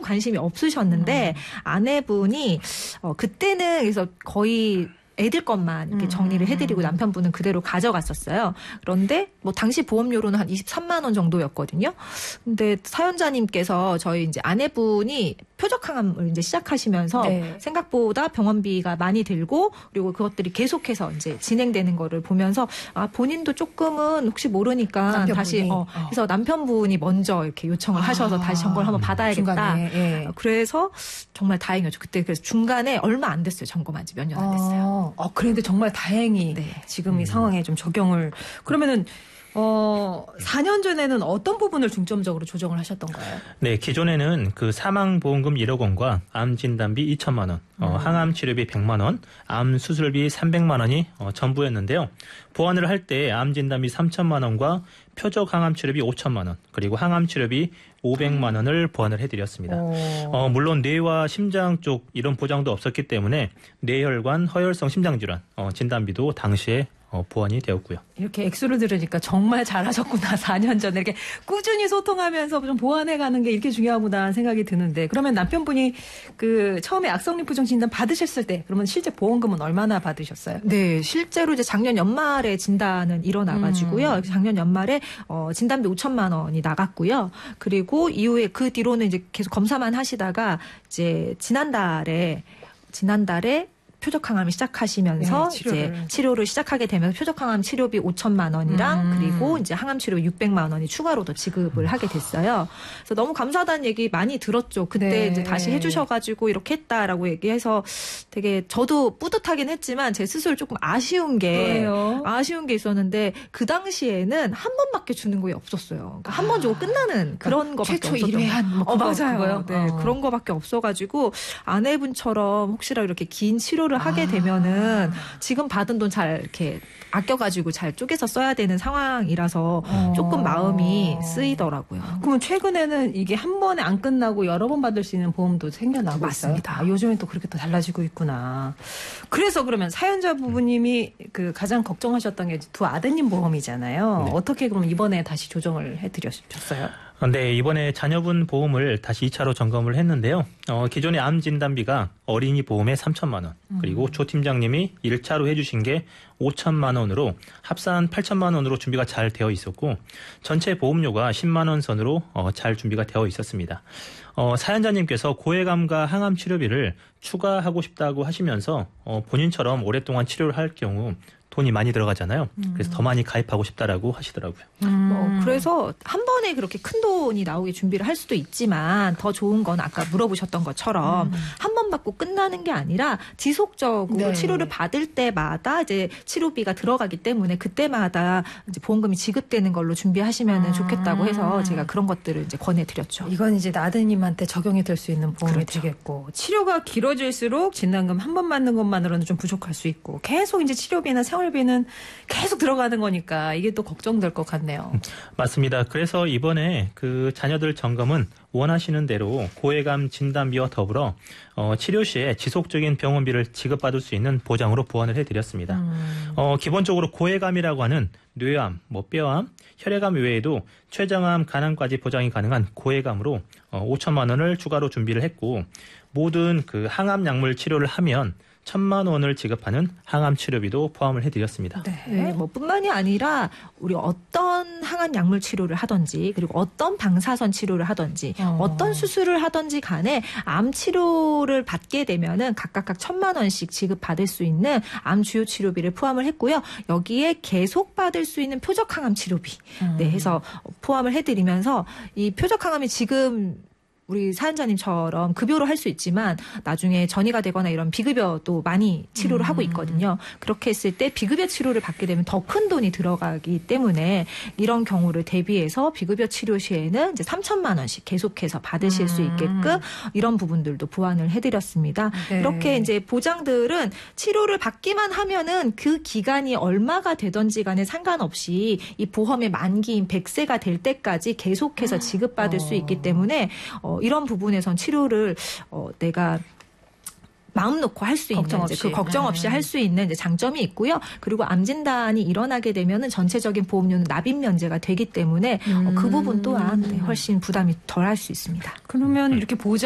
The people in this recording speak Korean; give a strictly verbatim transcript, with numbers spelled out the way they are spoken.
관심이 없으셨는데 음. 아내분이 어, 그때는 그래서 거의 애들 것만 이렇게 정리를 해드리고 남편분은 그대로 가져갔었어요. 그런데 뭐 당시 보험료로는 한 이십삼만 원 정도였거든요. 근데 사연자님께서 저희 이제 아내분이 표적항암을 이제 시작하시면서 네. 생각보다 병원비가 많이 들고 그리고 그것들이 계속해서 이제 진행되는 거를 보면서 아 본인도 조금은 혹시 모르니까 남편분이. 다시 어, 그래서 남편분이 먼저 이렇게 요청을 아. 하셔서 다시 점검을 한번 받아야겠다. 예. 그래서 정말 다행이었죠. 그때 그래서 중간에 얼마 안 됐어요. 점검한 지 몇 년 안 됐어요. 어, 그런데 정말 다행히 네. 지금 이 상황에 좀 적용을 그러면은 어, 사 년 전에는 어떤 부분을 중점적으로 조정을 하셨던가요? 네, 기존에는 그 사망보험금 일억 원과 암진단비 이천만 원, 음. 어, 항암치료비 백만 원, 암수술비 삼백만 원이 어, 전부였는데요. 보완을 할 때 암진단비 삼천만 원과 표적항암치료비 오천만 원, 그리고 항암치료비 오백만 원을 보완을 해드렸습니다. 어, 물론 뇌와 심장 쪽 이런 보장도 없었기 때문에 뇌혈관 허혈성 심장질환 어, 진단비도 당시에 어, 보완이 되었고요. 이렇게 액수를 들으니까 정말 잘하셨구나. 사 년 전에 이렇게 꾸준히 소통하면서 좀 보완해가는 게 이렇게 중요하구나 생각이 드는데 그러면 남편분이 그 처음에 악성림프종 진단 받으셨을 때 그러면 실제 보험금은 얼마나 받으셨어요? 네, 실제로 이제 작년 연말에 진단은 일어나가지고요. 음. 작년 연말에 어, 진단비 오천만 원이 나갔고요. 그리고 이후에 그 뒤로는 이제 계속 검사만 하시다가 이제 지난달에 지난달에 표적항암을 시작하시면서 네, 치료를. 이제 치료를 시작하게 되면서 표적항암 치료비 오천만 원이랑 음. 그리고 이제 항암 치료 육백만 원이 추가로 더 지급을 하게 됐어요. 그래서 너무 감사하다는 얘기 많이 들었죠. 그때 네. 이제 다시 해주셔가지고 이렇게 했다라고 얘기해서 되게 저도 뿌듯하긴 했지만 제 스스로 조금 아쉬운 게 왜요? 아쉬운 게 있었는데 그 당시에는 한 번밖에 주는 거에 없었어요. 그러니까 한 번 주고 끝나는 그런 그러니까 거밖에 최초 없었던 일 회 한 뭐 어, 맞아요. 그거요? 네, 어. 그런 거밖에 없어가지고 아내분처럼 혹시라도 이렇게 긴 치료를 하게 아. 되면은 지금 받은 돈 잘 이렇게 아껴가지고 잘 쪼개서 써야 되는 상황이라서 어. 조금 마음이 쓰이더라고요. 그러면 최근에는 이게 한 번에 안 끝나고 여러 번 받을 수 있는 보험도 생겨나고 맞습니다. 있어요? 아, 요즘엔 또 그렇게 또 달라지고 있구나. 그래서 그러면 사연자 부부님이 그 가장 걱정하셨던 게 두 아드님 보험이잖아요. 네. 어떻게 그럼 이번에 다시 조정을 해드렸어요? 네, 이번에 자녀분 보험을 다시 이 차로 점검을 했는데요. 어, 기존의 암 진단비가 어린이 보험에 삼천만 원, 그리고 조 팀장님이 일 차로 해주신 게 오천만 원으로 합산 팔천만 원으로 준비가 잘 되어 있었고 전체 보험료가 십만 원 선으로 어, 잘 준비가 되어 있었습니다. 어, 사연자님께서 고해감과 항암 치료비를 추가하고 싶다고 하시면서 어, 본인처럼 오랫동안 치료를 할 경우 돈이 많이 들어가잖아요. 그래서 더 많이 가입하고 싶다라고 하시더라고요. 음. 뭐 그래서 한 번에 그렇게 큰 돈이 나오게 준비를 할 수도 있지만 더 좋은 건 아까 물어보셨던 것처럼 음. 한 번 받고 끝나는 게 아니라 지속적으로 네. 치료를 받을 때마다 이제 치료비가 들어가기 때문에 그때마다 이제 보험금이 지급되는 걸로 준비하시면 음. 좋겠다고 해서 제가 그런 것들을 이제 권해드렸죠. 이건 이제 아드님한테 적용이 될 수 있는 보험이 그렇죠. 되겠고 치료가 길어질수록 진단금 한 번 받는 것만으로는 좀 부족할 수 있고 계속 이제 치료비나 생활비는 계속 들어가는 거니까 이게 또 걱정될 것 같네요. 맞습니다. 그래서 이번에 그 자녀들 점검은 원하시는 대로 고해감 진단비와 더불어 어, 치료 시에 지속적인 병원비를 지급받을 수 있는 보장으로 보완을 해드렸습니다. 음. 어, 기본적으로 고해감이라고 하는 뇌암, 뭐 뼈암, 혈액암 외에도 췌장암, 간암까지 보장이 가능한 고해감으로 어, 오천만 원을 추가로 준비를 했고 모든 그 항암 약물 치료를 하면 천만 원을 지급하는 항암 치료비도 포함을 해드렸습니다. 네. 네, 뭐 뿐만이 아니라 우리 어떤 항암 약물 치료를 하든지 그리고 어떤 방사선 치료를 하든지 어. 어떤 수술을 하든지 간에 암 치료를 받게 되면은 각각 천만 원씩 지급받을 수 있는 암 주요 치료비를 포함을 했고요. 여기에 계속 받을 수 있는 표적 항암 치료비 음. 네, 해서 포함을 해드리면서 이 표적 항암이 지금 우리 사연자님처럼 급여로 할 수 있지만 나중에 전이가 되거나 이런 비급여도 많이 치료를 음. 하고 있거든요. 그렇게 했을 때 비급여 치료를 받게 되면 더 큰 돈이 들어가기 때문에 이런 경우를 대비해서 비급여 치료 시에는 이제 삼천만 원씩 계속해서 받으실 음. 수 있게끔 이런 부분들도 보완을 해드렸습니다. 네. 이렇게 이제 보장들은 치료를 받기만 하면은 그 기간이 얼마가 되든지 간에 상관없이 이 보험의 만기인 백 세가 될 때까지 계속해서 지급받을 어. 수 있기 때문에 어, 이런 부분에선 치료를 어, 내가 마음 놓고 할 수 있는 걱정 없이, 그 걱정 없이 음. 할 수 있는 이제 장점이 있고요. 그리고 암 진단이 일어나게 되면은 전체적인 보험료는 납입 면제가 되기 때문에 음. 어, 그 부분 또한 네, 훨씬 부담이 덜 할 수 있습니다. 그러면 이렇게 보장